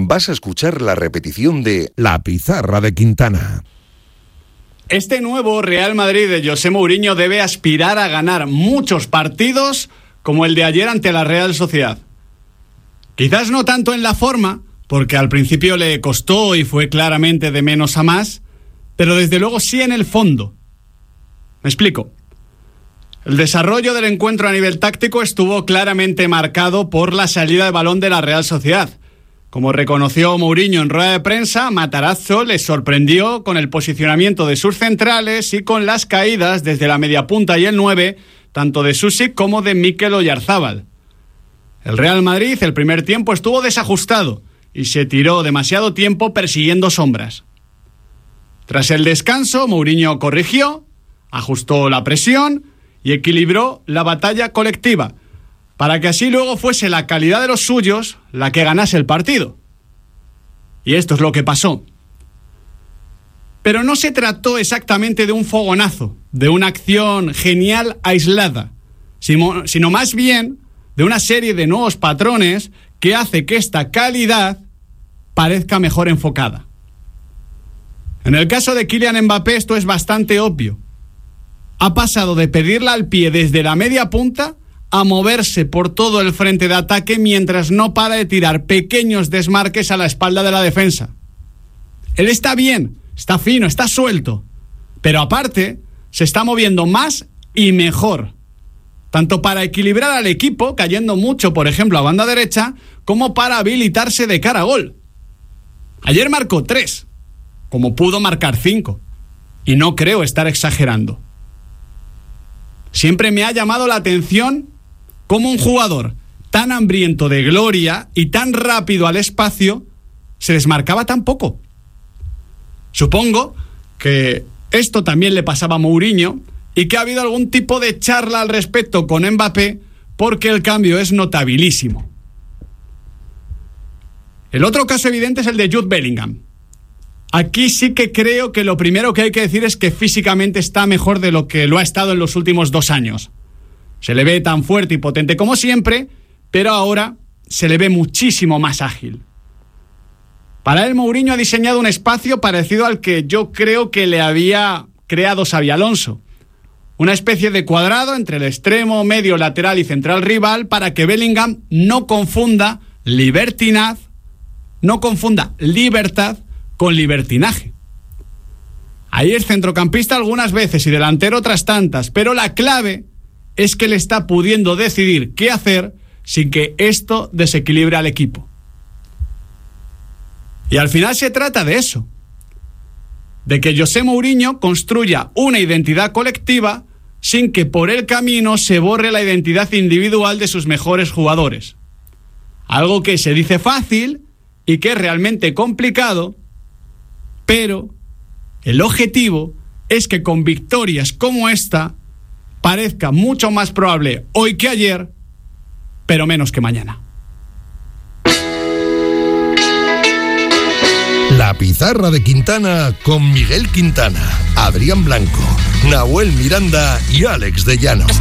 vas a escuchar la repetición de La Pizarra de Quintana. Este nuevo Real Madrid de José Mourinho debe aspirar a ganar muchos partidos como el de ayer ante la Real Sociedad. Quizás no tanto en la forma, porque al principio le costó y fue claramente de menos a más, pero desde luego sí en el fondo. Me explico. El desarrollo del encuentro a nivel táctico estuvo claramente marcado por la salida de balón de la Real Sociedad. Como reconoció Mourinho en rueda de prensa, Matarazzo les sorprendió con el posicionamiento de sus centrales y con las caídas desde la media punta y el 9, tanto de Susic como de Mikel Oyarzábal. El Real Madrid el primer tiempo estuvo desajustado y se tiró demasiado tiempo persiguiendo sombras. Tras el descanso, Mourinho corrigió, ajustó la presión y equilibró la batalla colectiva, para que así luego fuese la calidad de los suyos la que ganase el partido. Y esto es lo que pasó. Pero no se trató exactamente de un fogonazo, de una acción genial aislada, sino más bien de una serie de nuevos patrones que hace que esta calidad parezca mejor enfocada. En el caso de Kylian Mbappé esto es bastante obvio. Ha pasado de pedirla al pie desde la media punta a moverse por todo el frente de ataque mientras no para de tirar pequeños desmarques a la espalda de la defensa. Él está bien, está fino, está suelto, pero aparte se está moviendo más y mejor, tanto para equilibrar al equipo, cayendo mucho, por ejemplo, a banda derecha, como para habilitarse de cara a gol. Ayer marcó 3, como pudo marcar 5, y no creo estar exagerando. Siempre me ha llamado la atención cómo un jugador tan hambriento de gloria y tan rápido al espacio se desmarcaba tan poco. Supongo que esto también le pasaba a Mourinho y que ha habido algún tipo de charla al respecto con Mbappé porque el cambio es notabilísimo. El otro caso evidente es el de Jude Bellingham. Aquí sí que creo que lo primero que hay que decir es que físicamente está mejor de lo que lo ha estado en los últimos 2 años. Se le ve tan fuerte y potente como siempre, pero ahora se le ve muchísimo más ágil. Para él, Mourinho ha diseñado un espacio parecido al que yo creo que le había creado Xabi Alonso. Una especie de cuadrado entre el extremo, medio, lateral y central rival para que Bellingham no confunda libertad con libertinaje. Ahí es centrocampista algunas veces y delantero otras tantas, pero la clave es que le está pudiendo decidir qué hacer sin que esto desequilibre al equipo. Y al final se trata de eso, de que José Mourinho construya una identidad colectiva sin que por el camino se borre la identidad individual de sus mejores jugadores. Algo que se dice fácil y que es realmente complicado, pero el objetivo es que con victorias como esta parezca mucho más probable hoy que ayer, pero menos que mañana. La Pizarra de Quintana con Miguel Quintana, Adrián Blanco, Nahuel Miranda y Alex de Llano.